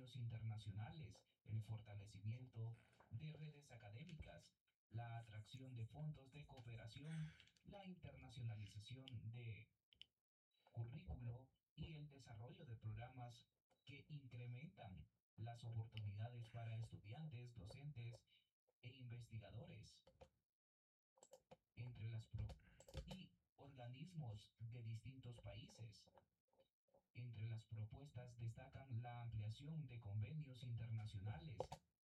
convenios internacionales, el fortalecimiento de redes académicas, la atracción de fondos de cooperación, la internacionalización de currículo y el desarrollo de programas que incrementan las oportunidades para estudiantes, docentes e investigadores entre las y organismos de distintos países. Entre las propuestas destacan la ampliación de convenios internacionales,